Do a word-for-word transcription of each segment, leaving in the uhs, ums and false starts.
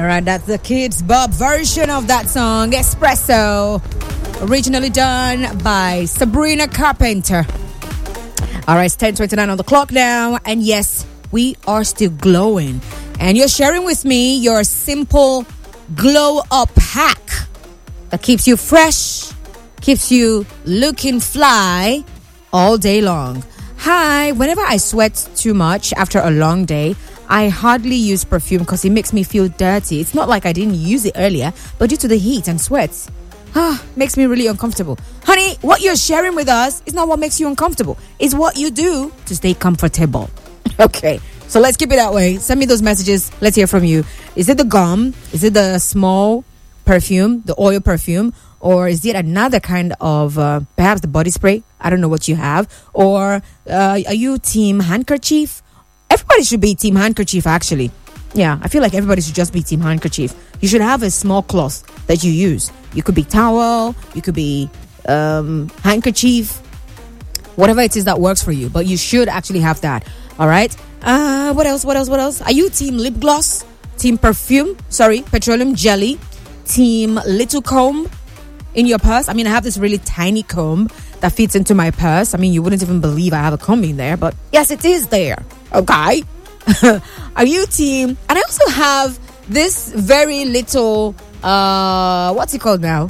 All right, that's the Kids Bob version of that song, Espresso, originally done by Sabrina Carpenter. All right, it's ten twenty-nine on the clock now, and yes, we are still glowing. And you're sharing with me your simple glow up hack that keeps you fresh, keeps you looking fly all day long. Hi, whenever I sweat too much after a long day, I hardly use perfume because it makes me feel dirty. It's not like I didn't use it earlier, but due to the heat and sweat, ah, makes me really uncomfortable. Honey, what you're sharing with us is not what makes you uncomfortable. It's what you do to stay comfortable. Okay, so let's keep it that way. Send me those messages. Let's hear from you. Is it the gum? Is it the small perfume, the oil perfume? Or is it another kind of, uh, perhaps the body spray? I don't know what you have. Or uh, are you team handkerchief? Everybody should be team handkerchief, actually. Yeah, I feel like everybody should just be team handkerchief. You should have a small cloth that you use. You could be towel, you could be um, handkerchief, whatever it is that works for you. But you should actually have that. All right. Uh, what else? What else? What else? Are you team lip gloss? Team perfume? Sorry, petroleum jelly? Team little comb in your purse? I mean, I have this really tiny comb that fits into my purse. I mean, you wouldn't even believe I have a comb in there, but yes, it is there. Okay. Are you team? And I also have this very little, uh, what's it called now?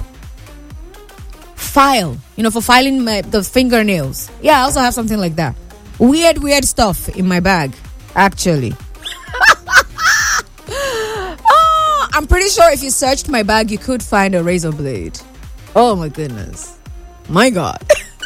File, you know, for filing my, the fingernails. Yeah, I also have something like that. Weird, weird stuff in my bag, actually. Oh, I'm pretty sure if you searched my bag, you could find a razor blade. Oh my goodness. My God.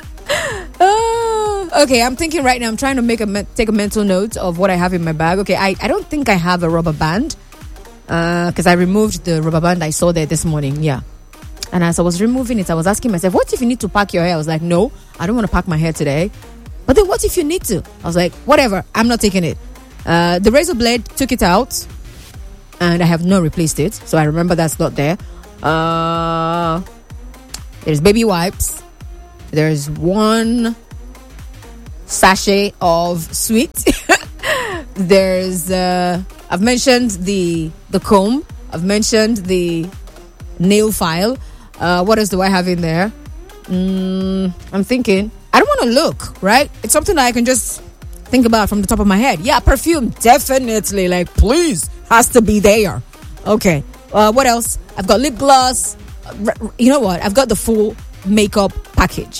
Oh, okay, I'm thinking right now, I'm trying to make a me- take a mental note of what I have in my bag. Okay, I, I don't think I have a rubber band. Because uh, I removed the rubber band I saw there this morning. Yeah. And as I was removing it, I was asking myself, what if you need to pack your hair? I was like, no, I don't want to pack my hair today. But then what if you need to? I was like, whatever, I'm not taking it. Uh, the razor blade took it out. And I have not replaced it. So I remember that's not there. Uh, there's baby wipes. There's one sachet of sweet. There's, uh, I've mentioned the the comb. I've mentioned the nail file. Uh, what else do I have in there? Mm, I'm thinking. I don't want to look, right? It's something that I can just think about from the top of my head. Yeah, perfume, definitely. Like, please, has to be there. Okay. Uh, what else? I've got lip gloss. You know what? I've got the full makeup package.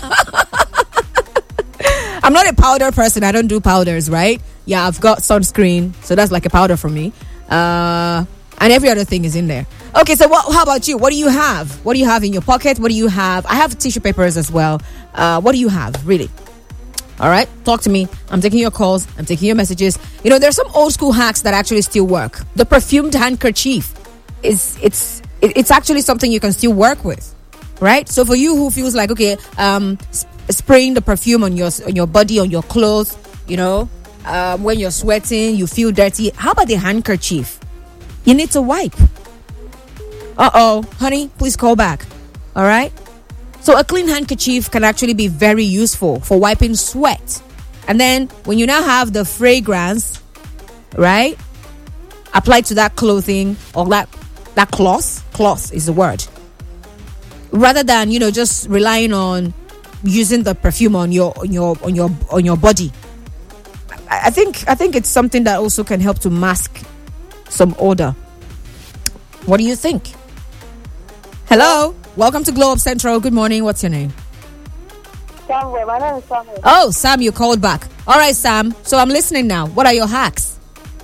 I'm not a powder person. I don't do powders, right? Yeah, I've got sunscreen, so that's like a powder for me. Uh, and every other thing is in there. Okay, so what, how about you? What do you have? What do you have in your pocket? What do you have? I have tissue papers as well. Uh, what do you have, really? All right, talk to me. I'm taking your calls. I'm taking your messages. You know, there's some old school hacks that actually still work. The perfumed handkerchief is it's it's actually something you can still work with, right? So for you who feels like, okay, um, sp- spraying the perfume on your on your body, on your clothes, you know, um, when you're sweating, you feel dirty. How about the handkerchief? You need to wipe. Uh-oh, honey, please call back. All right? So a clean handkerchief can actually be very useful for wiping sweat. And then when you now have the fragrance, right, applied to that clothing or that that cloth, cloth is the word. Rather than, you know, just relying on using the perfume on your on your on your on your body. I think I think it's something that also can help to mask some odor. What do you think? Hello, welcome to Glow Up Central. Good morning. What's your name? Samuel. My name is Samuel. Oh, Sam, you called back. All right, Sam. So I'm listening now. What are your hacks?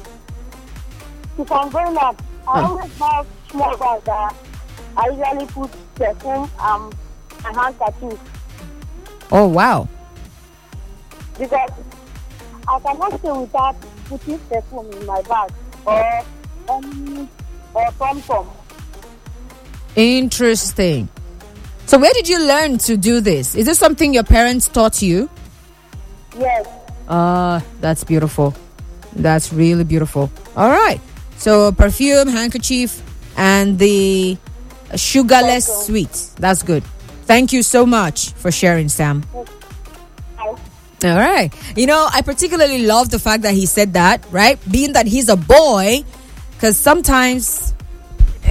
If I'm going out, I always have small bags that I usually put perfume and a handkerchief. Oh, wow. Because I cannot stay without putting perfume in my bag or um, or tom-tom. Interesting. So where did you learn to do this? Is this something your parents taught you? Yes. Ah, uh, that's beautiful. That's really beautiful. All right. So perfume, handkerchief, and the sugarless Welcome. sweet. That's good. Thank you so much for sharing, Sam. All right. You know, I particularly love the fact that he said that, right? Being that he's a boy, because sometimes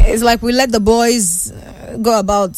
It's like we let the boys uh, go about